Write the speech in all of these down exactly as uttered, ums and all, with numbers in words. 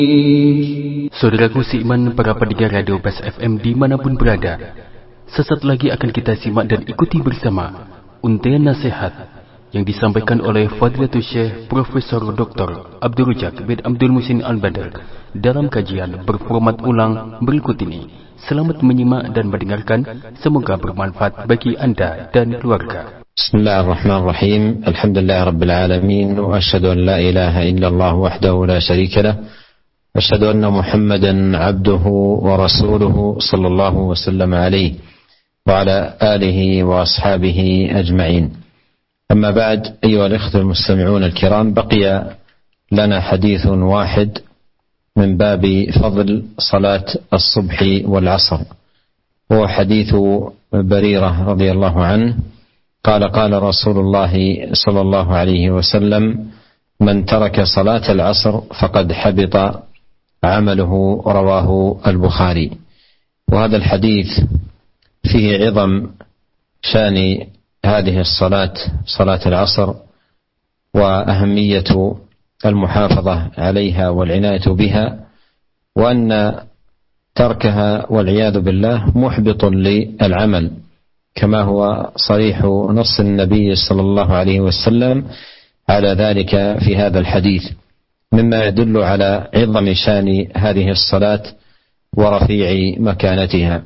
Saudaraku seiman, para pendengar Radio Bas F M dimanapun berada, sesaat lagi akan kita simak dan ikuti bersama untayan nasihat yang disampaikan oleh Fadilatul Syekh Profesor Doktor Abdul Rajak bin Abdul Muhsin Al-Badr dalam kajian berformat ulang berikut ini. Selamat menyimak dan mendengarkan, semoga bermanfaat bagi anda dan keluarga. Bismillahirrahmanirrahim. Alhamdulillah Rabbil Alamin. Wa ashhadu an la ilaha illallah wahdahu la syarika lah. أشهد أن محمدا عبده ورسوله صلى الله وسلم عليه وعلى آله وأصحابه أجمعين. أما بعد، أيها الإخوة المستمعون الكرام، بقي لنا حديث واحد من باب فضل صلاة الصبح والعصر، هو حديث بريرة رضي الله عنه قال قال رسول الله صلى الله عليه وسلم: من ترك صلاة العصر فقد حبط عمله. رواه البخاري. وهذا الحديث فيه عظم شان هذه الصلاة، صلاة العصر، وأهمية المحافظة عليها والعناية بها، وأن تركها والعياذ بالله محبط للعمل، كما هو صريح نص النبي صلى الله عليه وسلم على ذلك في هذا الحديث، مما يدل على عظم شان هذه الصلاة ورفيع مكانتها.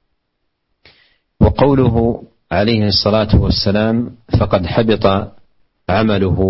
وقوله عليه الصلاة والسلام فقد حبط عمله،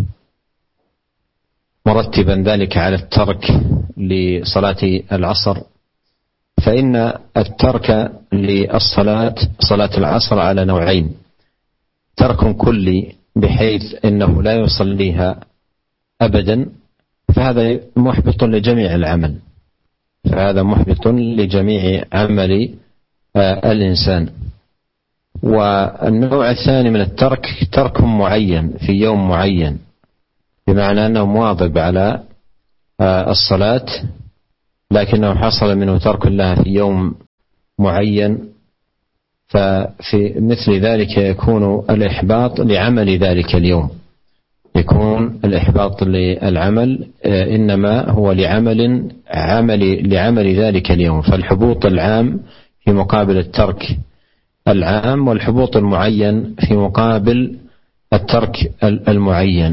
مرتبا ذلك على الترك لصلاة العصر، فإن الترك للصلاة صلاة العصر على نوعين: ترك كلي بحيث أنه لا يصليها أبدا، فهذا محبط لجميع العمل، فهذا محبط لجميع عمل الإنسان. والنوع الثاني من الترك ترك معين في يوم معين، بمعنى أنه مواظب على الصلاة لكنه حصل منه ترك لها في يوم معين، ففي مثل ذلك يكون الإحباط لعمل ذلك اليوم، يكون الإحباط للعمل إنما هو لعمل عمل لعمل ذلك اليوم، فالحبوط العام في مقابل الترك العام، والحبوط المعين في مقابل الترك المعين.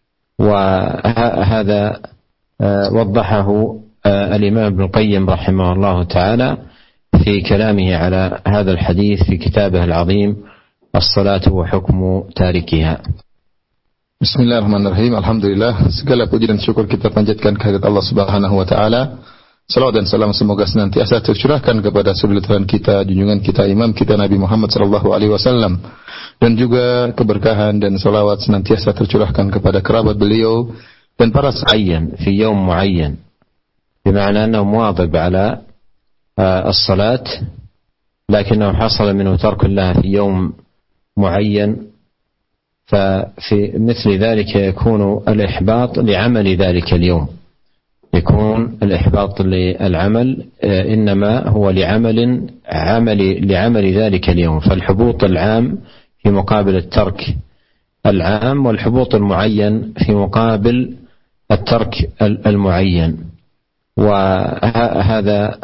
وهذا وضحه الإمام ابن القيم رحمه الله تعالى في كلامه على هذا الحديث في كتابه العظيم الصلاة وحكم تاركها. Bismillahirrahmanirrahim. Alhamdulillah, segala puji dan syukur kita panjatkan kehadirat Allah Subhanahu wa taala. Salawat dan salam semoga senantiasa tercurahkan kepada suri-teladan kita, junjungan kita, imam kita Nabi Muhammad sallallahu alaihi wasallam, dan juga keberkahan dan salawat senantiasa tercurahkan kepada kerabat beliau dan para sahabat fi yawm muayyan, bima'na annahu muwadhib ala as-salat lakinnahu hasala minhu tark laha fi yawm muayyan، ففي مثل ذلك يكون الإحباط لعمل ذلك اليوم، يكون الإحباط للعمل إنما هو لعمل عمل لعمل ذلك اليوم، فالحبوط العام في مقابل الترك العام، والحبوط المعين في مقابل الترك المعين. وهذا